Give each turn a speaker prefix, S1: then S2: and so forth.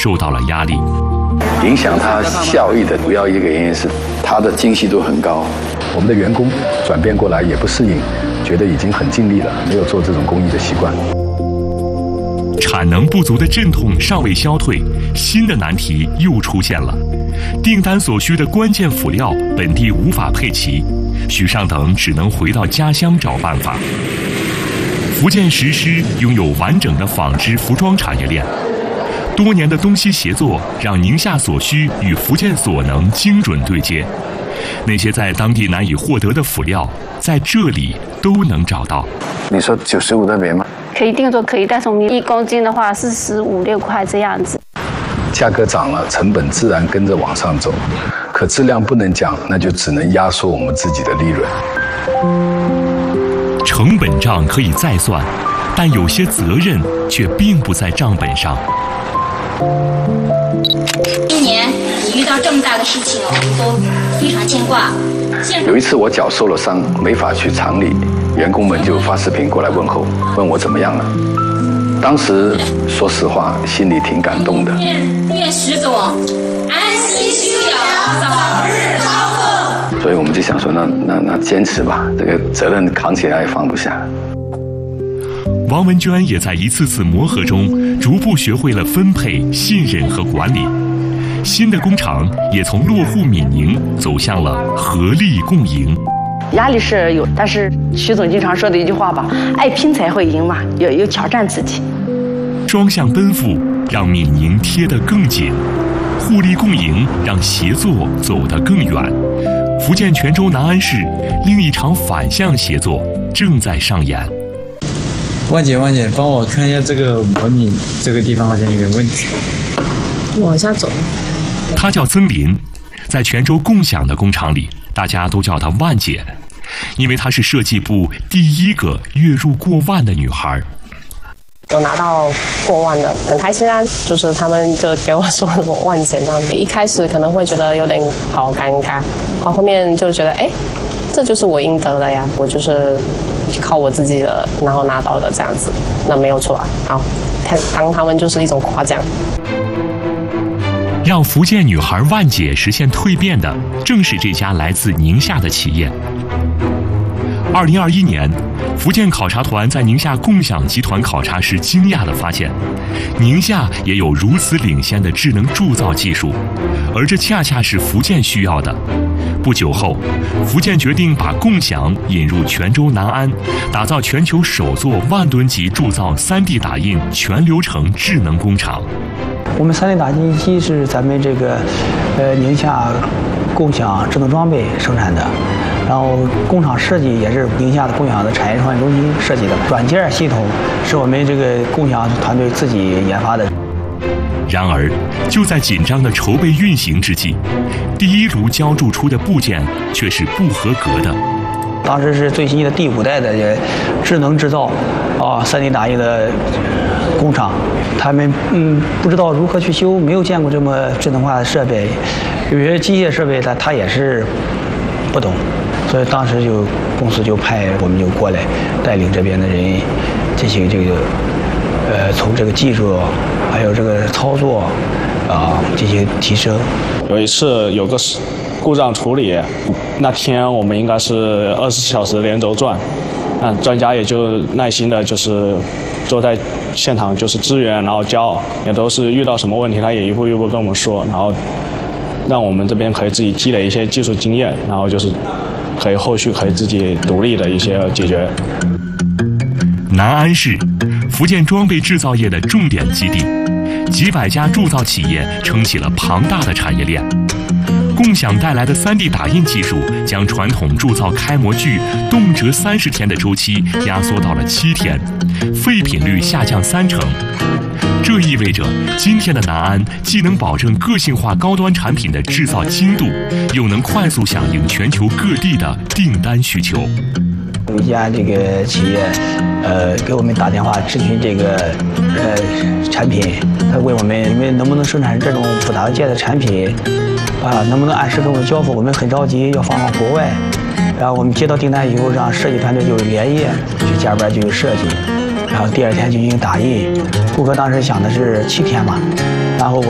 S1: 受到了压力。
S2: 影响它效益的主要一个原因是它的精细度很高。我们的员工转变过来也不适应，觉得已经很尽力了，没有做这种工艺的习惯。
S1: 产能不足的阵痛尚未消退，新的难题又出现了。订单所需的关键辅料本地无法配齐，许尚等只能回到家乡找办法。福建石狮拥有完整的纺织服装产业链，多年的东西协作让宁夏所需与福建所能精准对接。那些在当地难以获得的辅料，在这里都能找到。
S2: 你说95那边吗？
S3: 可以定做，可以代送1公斤的话是15、16块这样子。
S2: 价格涨了，成本自然跟着往上走，可质量不能降，那就只能压缩我们自己的利润。
S1: 成本账可以再算，但有些责任却并不在账本上。
S4: 今年你遇到这么大的事情，我们都非常牵挂。
S2: 有一次我脚受了伤，没法去厂里，员工们就发视频过来问候，问我怎么样了。当时说实话，心里挺感动的。
S4: 愿石总安息休养，早日康复。
S2: 所以我们就想说，那坚持吧，这个责任扛起来也放不下。
S1: 王文娟也在一次次磨合中，逐步学会了分配、信任和管理。新的工厂也从落户闽宁走向了合力共赢。
S5: 压力是有，但是徐总经常说的一句话吧，爱拼才会赢嘛，有挑战自己。
S1: 双向奔赴让闽宁贴得更紧，互利共赢让协作走得更远。福建泉州南安市另一场反向协作正在上演。
S6: 万姐，帮我看一下这个模拟，这个地方好像有点问题。
S7: 往下走。
S1: 她叫曾林，在泉州共享的工厂里，大家都叫她万姐，因为她是设计部第一个月入过万的女孩。
S7: 有拿到过万的，很开心啊！就是他们就给我说我万姐这样子，一开始可能会觉得有点好尴尬，然后后面就觉得这就是我应得的呀，我就是靠我自己的，然后拿到的这样子，那没有错啊。好，当他们就是一种夸奖。
S1: 让福建女孩万姐实现蜕变的，正是这家来自宁夏的企业。2021年，福建考察团在宁夏共享集团考察时，惊讶地发现，宁夏也有如此领先的智能铸造技术，而这恰恰是福建需要的。不久后，福建决定把共享引入泉州南安，打造全球首座10000吨级铸造3D 打印全流程智能工厂。
S8: 我们3D 打印机是咱们这个宁夏共享智能装备生产的，然后工厂设计也是宁夏的共享的产业创新中心设计的，软件系统是我们这个共享团队自己研发的。
S1: 然而，就在紧张的筹备运行之际，第一炉浇铸出的部件却是不合格的。
S8: 当时是最新的第5代的智能制造3D 打印的工厂，他们不知道如何去修，没有见过这么智能化的设备，有些机械设备他也是不懂，所以当时公司就派我们就过来带领这边的人进行这个从这个技术还有这个操作进行提升。
S9: 有一次有个故障处理，那天我们应该是24小时连轴转，专家也就耐心的就是坐在现场就是支援，然后教，也都是遇到什么问题他也一步一步跟我们说，然后让我们这边可以自己积累一些技术经验，然后就是可以后续可以自己独立的一些解决。
S1: 南安市，福建装备制造业的重点基地，几百家铸造企业撑起了庞大的产业链。共享带来的3D 打印技术，将传统铸造开模具动辄30天的周期压缩到了7天，废品率下降30%。这意味着，今天的南安既能保证个性化高端产品的制造精度，又能快速响应全球各地的订单需求。
S8: 有一家这个企业，给我们打电话咨询这个产品，他问我们你们能不能生产这种复杂件的产品，能不能按时给我们交付？我们很着急要放到国外，然后我们接到订单以后，让设计团队就连夜去加班就设计，然后第2天就进行打印。顾客当时想的是7天嘛，然后我